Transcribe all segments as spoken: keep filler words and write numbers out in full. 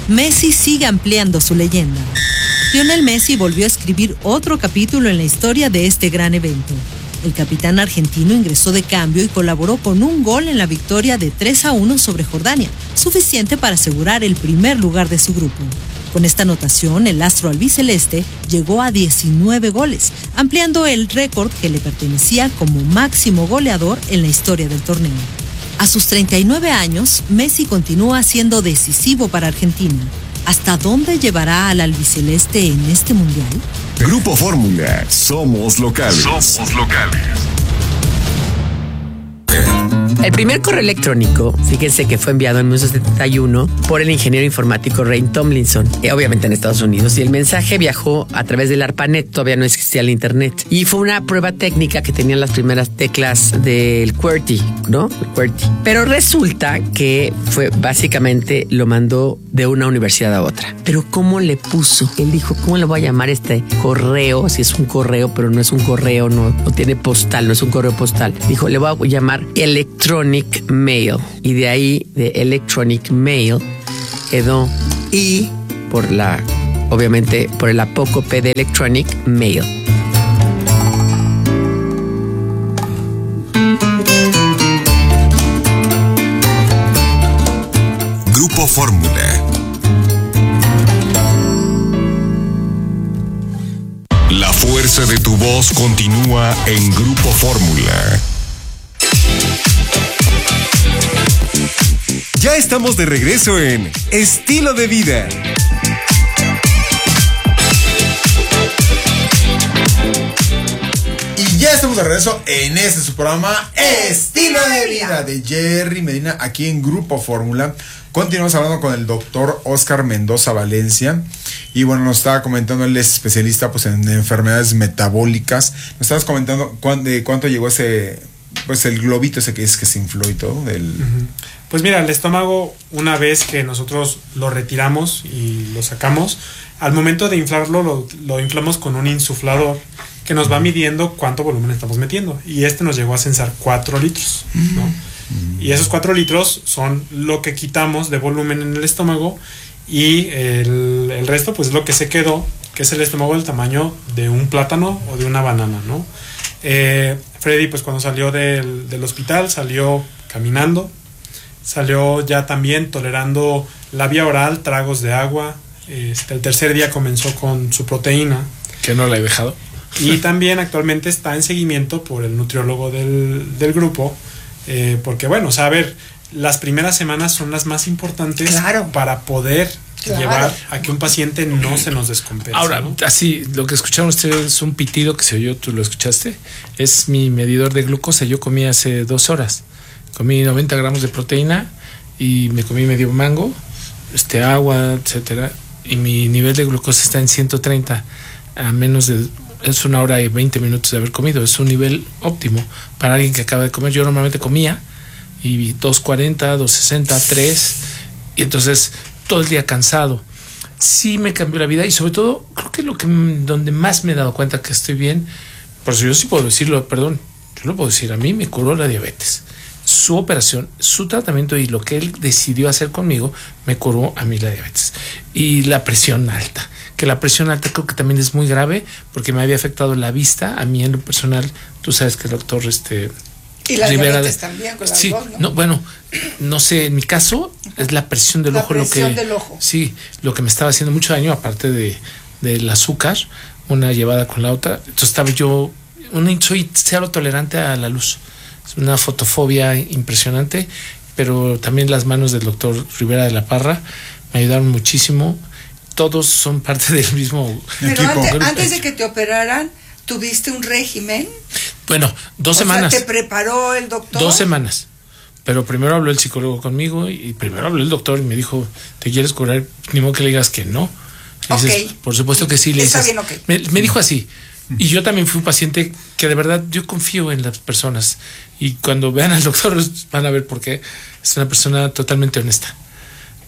Messi sigue ampliando su leyenda. Lionel Messi volvió a escribir otro capítulo en la historia de este gran evento. El capitán argentino ingresó de cambio y colaboró con un gol en la victoria de tres a uno sobre Jordania, suficiente para asegurar el primer lugar de su grupo. Con esta anotación, el astro albiceleste llegó a diecinueve goles, ampliando el récord que le pertenecía como máximo goleador en la historia del torneo. A sus treinta y nueve años, Messi continúa siendo decisivo para Argentina. ¿Hasta dónde llevará al albiceleste en este mundial? Grupo Fórmula, somos locales. Somos locales. El primer correo electrónico, fíjense que fue enviado en mil novecientos setenta y uno por el ingeniero informático Ray Tomlinson, eh, obviamente en Estados Unidos, y el mensaje viajó a través del ARPANET, todavía no existía el internet, y fue una prueba técnica que tenían las primeras teclas del QWERTY, ¿no? El QWERTY. Pero resulta que fue básicamente lo mandó de una universidad a otra. Pero ¿cómo le puso? Él dijo, ¿cómo le voy a llamar este correo? Si es un correo, pero no es un correo, no, no tiene postal, no es un correo postal. Dijo, le voy a llamar Electronic Mail. Y de ahí, de Electronic Mail, quedó I por la, obviamente, por el apócope de Electronic Mail. Grupo Fórmula. La fuerza de tu voz continúa en Grupo Fórmula. Ya estamos de regreso en Estilo de Vida. Y ya estamos de regreso en este su programa Estilo de Vida de Jerry Medina aquí en Grupo Fórmula. Continuamos hablando con el doctor Oscar Mendoza Valencia. Y bueno, nos estaba comentando, él es especialista pues en enfermedades metabólicas. Nos estabas comentando cuán, de cuánto llegó ese, pues el globito ese que es que se infló y todo. Del... Uh-huh. Pues mira, el estómago, una vez que nosotros lo retiramos y lo sacamos, al momento de inflarlo, lo, lo inflamos con un insuflador que nos va midiendo cuánto volumen estamos metiendo. Y este nos llegó a censar cuatro litros, ¿no? Uh-huh. Y esos cuatro litros son lo que quitamos de volumen en el estómago. Y el, el resto pues es lo que se quedó, que es el estómago del tamaño de un plátano o de una banana, ¿no? Eh, Freddy pues cuando salió del, del hospital salió caminando, salió ya también tolerando la vía oral, tragos de agua. Este, el tercer día comenzó con su proteína. Que no la he dejado. Y también actualmente está en seguimiento por el nutriólogo del, del grupo, eh, porque bueno, o sea, a ver, las primeras semanas son las más importantes, claro, para poder claro. llevar a que un paciente no se nos descompense. Ahora, ¿no? Así, lo que escucharon ustedes es un pitido que se oyó, tú lo escuchaste, es mi medidor de glucosa. Yo comí hace dos horas, comí noventa gramos de proteína y me comí medio mango, este agua, etcétera, y mi nivel de glucosa está en ciento treinta, a menos de, es una hora y veinte minutos de haber comido. Es un nivel óptimo para alguien que acaba de comer. Yo normalmente comía y dos cuarenta, dos sesenta, tres, y entonces todo el día cansado. Sí me cambió la vida y sobre todo creo que lo que donde más me he dado cuenta que estoy bien, por eso yo sí puedo decirlo, perdón, yo lo puedo decir, a mí me curó la diabetes. Su operación, su tratamiento y lo que él decidió hacer conmigo me curó a mí la diabetes. Y la presión alta, que la presión alta creo que también es muy grave porque me había afectado la vista, a mí en lo personal, tú sabes que el doctor este y la Rivera diabetes de, también con las sí, dos, ¿no? no, bueno, no sé, en mi caso es la presión del la ojo presión lo que del ojo. Sí, lo que me estaba haciendo mucho daño, aparte de del azúcar, una llevada con la otra. Entonces estaba yo, un, soy cero tolerante a la luz, es una fotofobia impresionante, pero también las manos del doctor Rivera de la Parra me ayudaron muchísimo. Todos son parte del mismo pero equipo. Antes, antes de que te operaran, ¿tuviste un régimen? Bueno, dos o semanas. Sea, ¿te preparó el doctor? Dos semanas. Pero primero habló el psicólogo conmigo y primero habló el doctor y me dijo, ¿te quieres curar? Ni modo que le digas que no. Le okay. dices, por supuesto que sí. Le Está dices, bien, okay. me, me dijo así. Y yo también fui un paciente que de verdad yo confío en las personas. Y cuando vean al doctor van a ver por qué. Es una persona totalmente honesta.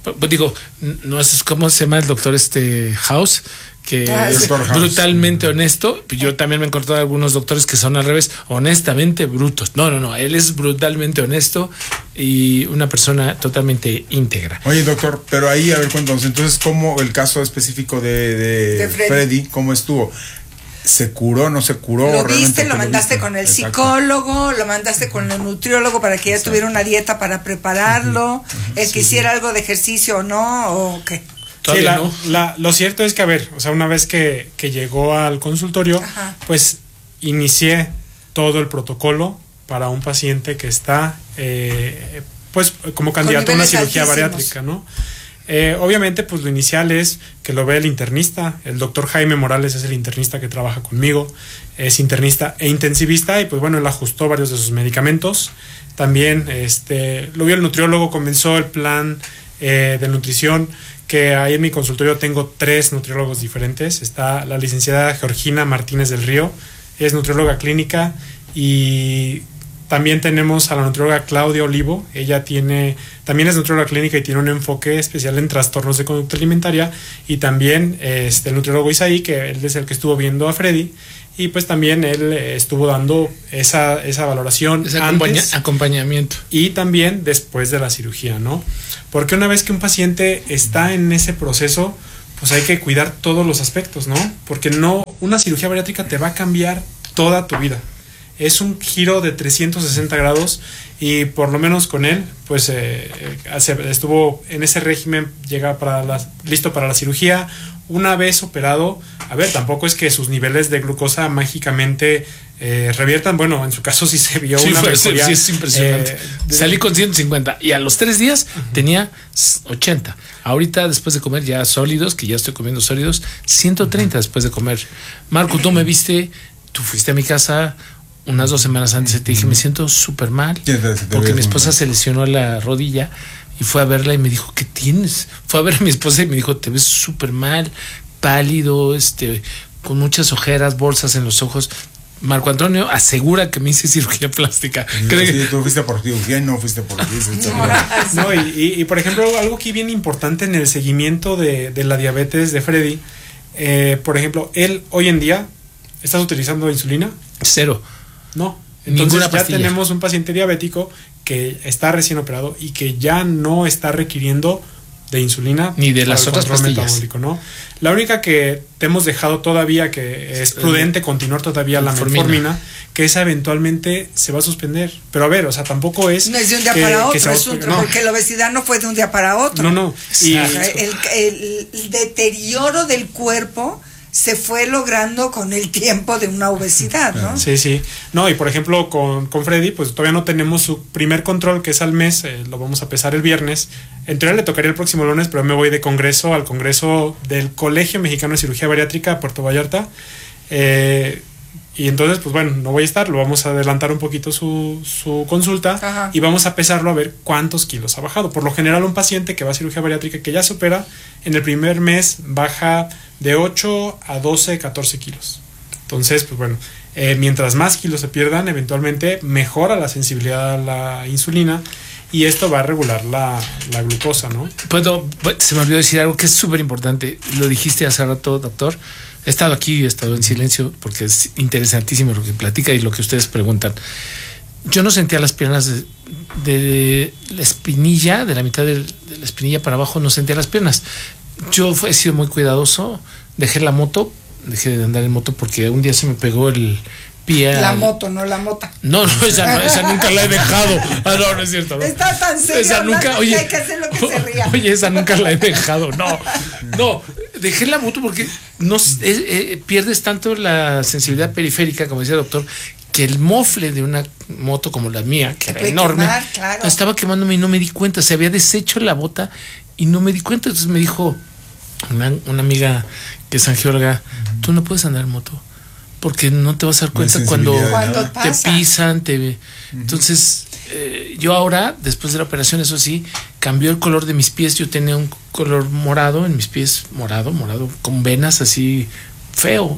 Pues digo, no es como se llama el doctor este House, que Ah, es sí. brutalmente honesto. Yo también me he encontrado algunos doctores que son al revés, honestamente brutos. No, no, no, él es brutalmente honesto y una persona totalmente íntegra. Oye, doctor, pero ahí, a ver, cuéntanos, entonces, ¿cómo el caso específico de, de, De Freddy. Freddy, cómo estuvo? ¿Se curó, no se curó? Lo ¿Realmente viste, que lo mandaste viste? con el Exacto. psicólogo, lo mandaste con el nutriólogo para que ya Exacto. tuviera una dieta para prepararlo, el sí, que hiciera algo de ejercicio o no, o qué. Sí, Todavía la, no. la- lo cierto es que, a ver, o sea, una vez que, que llegó al consultorio, Ajá. pues inicié todo el protocolo para un paciente que está, eh, pues, como candidato a una niveles cirugía altísimos. bariátrica, ¿no? Eh, obviamente, pues lo inicial es que lo ve el internista. El doctor Jaime Morales es el internista que trabaja conmigo, es internista e intensivista, y pues bueno, él ajustó varios de sus medicamentos. También este, lo vio el nutriólogo, comenzó el plan eh, de nutrición, que ahí en mi consultorio tengo tres nutriólogos diferentes. Está la licenciada Georgina Martínez del Río, es nutrióloga clínica, y también tenemos a la nutrióloga Claudia Olivo. Ella tiene, también es nutrióloga clínica y tiene un enfoque especial en trastornos de conducta alimentaria. Y también este, el nutriólogo Isaí, que él es el que estuvo viendo a Freddy. Y pues también él eh, estuvo dando esa, esa valoración Ese acompaña- antes acompañamiento. y también después de la cirugía, ¿no? Porque una vez que un paciente está en ese proceso, pues hay que cuidar todos los aspectos, ¿no? Porque no, una cirugía bariátrica te va a cambiar toda tu vida. Es un giro de trescientos sesenta grados, y por lo menos con él, pues eh, hace- estuvo en ese régimen, llega para la, listo para la cirugía. Una vez operado, a ver, tampoco es que sus niveles de glucosa mágicamente eh, reviertan. Bueno, en su caso sí se vio Sí, una fue- mejoría. sí, es impresionante. eh, de- Salí con ciento cincuenta y a los tres días tenía ochenta. Ahorita, después de comer ya sólidos, que ya estoy comiendo sólidos, ciento treinta después de comer. Marco, tú me viste, tú fuiste a mi casa unas dos semanas antes y te dije, me siento súper mal, Sí, te- te ves porque mi muy esposa mal. se lesionó la rodilla y fue a verla y me dijo, ¿qué tienes? Fue a ver a mi esposa y me dijo, te ves súper mal, pálido, este, con muchas ojeras, bolsas en los ojos. Marco Antonio asegura que me hice cirugía plástica. Cree que- Sí, tú fuiste por cirugía y no fuiste por No, y, y, y, por ejemplo, algo aquí bien importante en el seguimiento de, de la diabetes de Freddy, eh, por ejemplo, él hoy en día, ¿estás utilizando insulina? Cero. No. Ninguna Entonces ya pastilla. tenemos un paciente diabético que está recién operado y que ya no está requiriendo de insulina Ni de para las el otras control pastillas. metabólico, ¿no? La única que te hemos dejado todavía, que es prudente continuar todavía, la Metformina. metformina, que esa eventualmente se va a suspender. Pero a ver, o sea, tampoco es No es de un día que- para que otro, se va a es un, suspender. No. porque la obesidad no fue de un día para otro. No, no. Y, O sea, el, el- el deterioro del cuerpo se fue logrando con el tiempo de una obesidad, ¿no? Sí, sí. No, y por ejemplo, con, con Freddy, pues todavía no tenemos su primer control, que es al mes, eh, lo vamos a pesar el viernes. En teoría le tocaría el próximo lunes, pero me voy de congreso al congreso del Colegio Mexicano de Cirugía Bariátrica a Puerto Vallarta. Eh, y entonces, pues bueno, no voy a estar, lo vamos a adelantar un poquito su, su consulta. Ajá. Y vamos a pesarlo a ver cuántos kilos ha bajado. Por lo general, un paciente que va a cirugía bariátrica que ya se opera, en el primer mes baja de ocho a doce, catorce kilos. Entonces, pues bueno, eh, mientras más kilos se pierdan, eventualmente mejora la sensibilidad a la insulina, y esto va a regular la, la glucosa, ¿no? Puedo, se me olvidó decir algo que es súper importante. Lo dijiste hace rato, doctor. He estado aquí, he estado en silencio porque es interesantísimo lo que platica y lo que ustedes preguntan. Yo no sentía las piernas de, de la espinilla, de la mitad de, de la espinilla para abajo, no sentía las piernas. Yo he sido muy cuidadoso. Dejé la moto, dejé de andar en moto porque un día se me pegó el pie. La al- moto, no la mota. No, no, esa, no, esa nunca la he dejado. Ah, no, no es cierto. No. Está tan serio Esa hablando nunca, que oye, hay que hacer lo que se ría. Oye, esa nunca la he dejado. No, no, dejé la moto porque no eh, eh, pierdes tanto la sensibilidad periférica, como decía el doctor, que el mofle de una moto como la mía, que Se era puede enorme, quemar, claro. estaba quemándome y no me di cuenta. Se había deshecho la bota y no me di cuenta. Entonces me dijo una, una amiga que es angióloga, tú no puedes andar en moto porque no te vas a dar No hay cuenta cuando sensibilidad, ¿no? te Pasa. pisan, te... Entonces, eh, yo ahora, después de la operación, eso sí, cambió el color de mis pies. Yo tenía un color morado en mis pies, morado, morado, con venas así feo.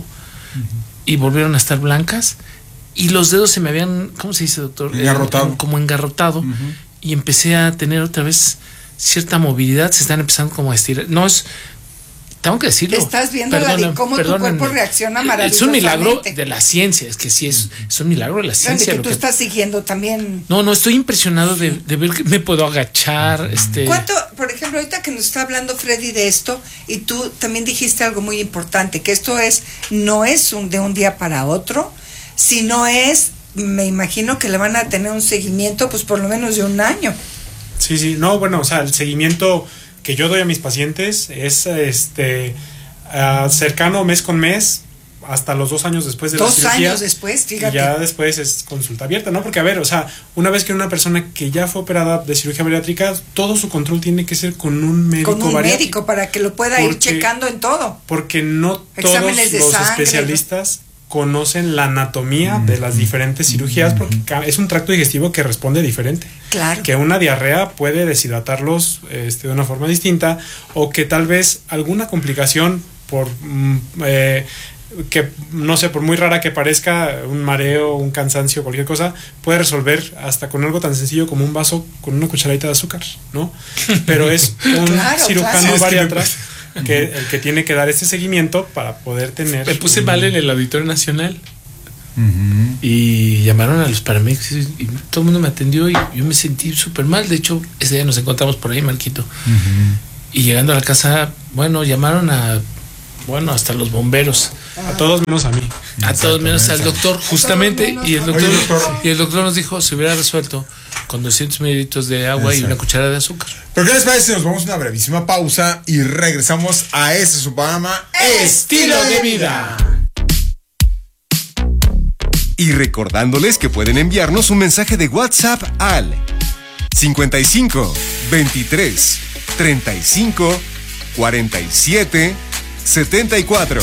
Y volvieron a estar blancas. Y los dedos se me habían, ¿cómo se dice, doctor? Engarrotado. En- en- como engarrotado. Y empecé a tener otra vez cierta movilidad, se están empezando como a estirar. No es, tengo que decirlo. Estás viendo la de cómo tu cuerpo reacciona maravillosamente. Es un milagro de la ciencia, es que sí, es, es un milagro de la ciencia. Que lo tú que, estás siguiendo también. No, no, estoy impresionado de, de ver que me puedo agachar. Este. ¿Cuánto, por ejemplo, ahorita que nos está hablando Freddy de esto, y tú también dijiste algo muy importante, que esto es, no es un, de un día para otro, sino es, me imagino que le van a tener un seguimiento, pues por lo menos de un año. Sí, sí, no, bueno, o sea, el seguimiento que yo doy a mis pacientes es este uh, cercano mes con mes hasta los dos años después de la cirugía. Dos años después, fíjate. Y ya después es consulta abierta, ¿no? Porque, a ver, o sea, una vez que una persona que ya fue operada de cirugía bariátrica, todo su control tiene que ser con un médico Con un bariátrico, médico para que lo pueda porque, ir checando en todo. Porque no Exámenes todos de los sangre, especialistas conocen la anatomía de las diferentes cirugías, porque es un tracto digestivo que responde diferente. Claro. Que una diarrea puede deshidratarlos este, de una forma distinta, o que tal vez alguna complicación por eh, que no sé, por muy rara que parezca, un mareo, un cansancio, cualquier cosa, puede resolver hasta con algo tan sencillo como un vaso con una cucharadita de azúcar, ¿no? Pero es un claro, cirujano claro. bariatra que el que tiene que dar este seguimiento para poder tener. Me puse mal en el Auditorio Nacional. Uh-huh. Y llamaron a los paramédicos y, y todo el mundo me atendió y yo me sentí súper mal. De hecho, ese día nos encontramos por ahí, Marquito. Uh-huh. Y llegando a la casa, bueno, llamaron a, bueno, hasta los bomberos. A todos menos a mí. A todos menos al doctor, justamente. Y el doctor, Oye, doctor. y el doctor nos dijo, se hubiera resuelto con doscientos mililitros de agua. Exacto. Y una cucharada de azúcar. Pero ¿qué les parece si nos vamos a una brevísima pausa y regresamos a este su programa Estilo de Vida? Y recordándoles que pueden enviarnos un mensaje de WhatsApp al cincuenta y cinco, veintitrés, treinta y cinco, cuarenta y siete, setenta y cuatro.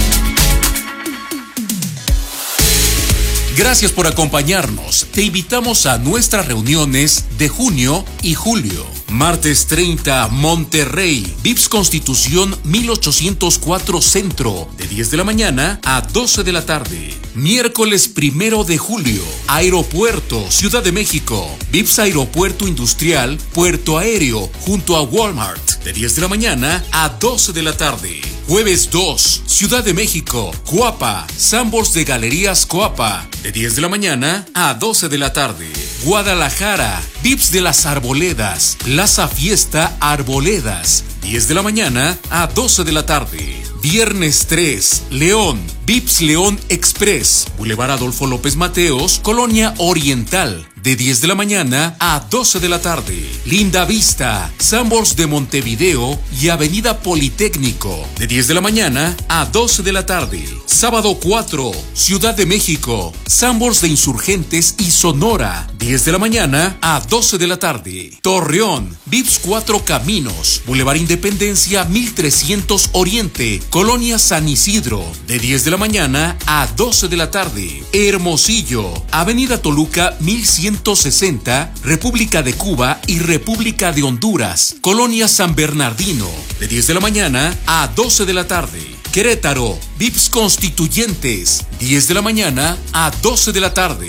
Gracias por acompañarnos. Te invitamos a nuestras reuniones de junio y julio. Martes treinta, Monterrey, V I P S Constitución mil ochocientos cuatro Centro, de diez de la mañana a doce de la tarde. Miércoles primero de julio, Aeropuerto, Ciudad de México, V I P S Aeropuerto Industrial, Puerto Aéreo, junto a Walmart, de diez de la mañana a doce de la tarde. Jueves dos, Ciudad de México, Coapa, Sambors de Galerías Coapa, de diez de la mañana a doce de la tarde. Guadalajara, V I P S de las Arboledas, Plaza Fiesta Arboledas, diez de la mañana a doce de la tarde. Viernes tres, León, V I P S León Express, Boulevard Adolfo López Mateos, Colonia Oriental, de diez de la mañana a doce de la tarde. Linda Vista, Sambors de Montevideo y Avenida Politécnico, de diez de la mañana a doce de la tarde. Sábado cuatro, Ciudad de México, Sambors de Insurgentes y Sonora, diez de la mañana a doce de la tarde. Torreón, V I P S Cuatro Caminos, Boulevard Independencia mil trescientos Oriente, Colonia San Isidro, de diez de la mañana a doce de la tarde. Hermosillo, Avenida Toluca mil ciento sesenta, República de Cuba y República de Honduras, Colonia San Bernardino, de diez de la mañana a doce de la tarde. Querétaro, V I P S Constituyentes, diez de la mañana a doce de la tarde.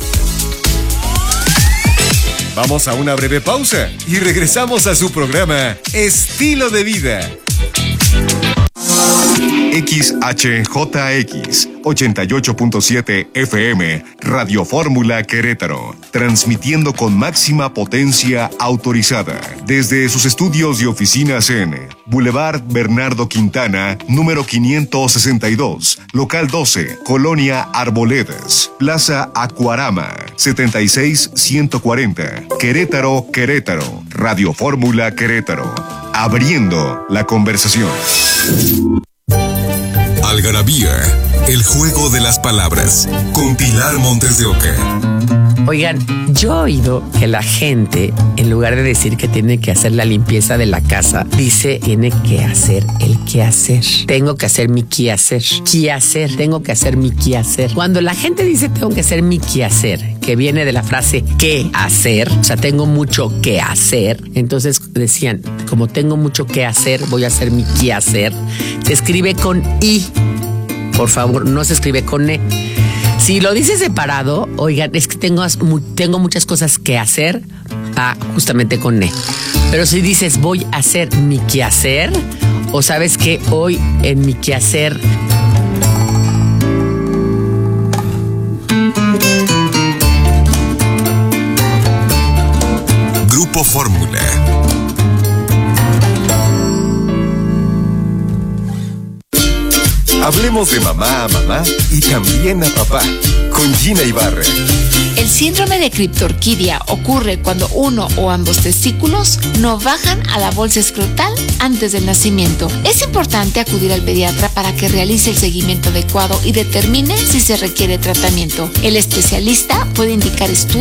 Vamos a una breve pausa y regresamos a su programa Estilo de Vida. X H J X ochenta y ocho punto siete F M, Radio Fórmula Querétaro, transmitiendo con máxima potencia autorizada desde sus estudios y oficinas en Boulevard Bernardo Quintana, número quinientos sesenta y dos, local doce, Colonia Arboledas, Plaza Acuarama, setenta y seis ciento cuarenta, Querétaro, Querétaro, Radio Fórmula Querétaro, abriendo la conversación. Algarabía, el juego de las palabras, con Pilar Montes de Oca. Oigan, yo he oído que la gente, en lugar de decir que tiene que hacer la limpieza de la casa, dice tiene que hacer el quehacer. Tengo que hacer mi quehacer. Quehacer, tengo que hacer mi quehacer. Cuando la gente dice tengo que hacer mi quehacer, que viene de la frase qué hacer, o sea, tengo mucho que hacer, entonces decían, como tengo mucho que hacer, voy a hacer mi quehacer. Se escribe con I, por favor, no se escribe con E. Si lo dices separado, oigan, es que tengo, tengo muchas cosas que hacer, va justamente con E. Pero si dices voy a hacer mi quehacer, o sabes que hoy en mi quehacer Grupo Fórmula. Hablemos de mamá a mamá y también a papá, con Gina Ibarra. El síndrome de criptorquidia ocurre cuando uno o ambos testículos no bajan a la bolsa escrotal antes del nacimiento. Es importante acudir al pediatra para que realice el seguimiento adecuado y determine si se requiere tratamiento. El especialista puede indicar estudios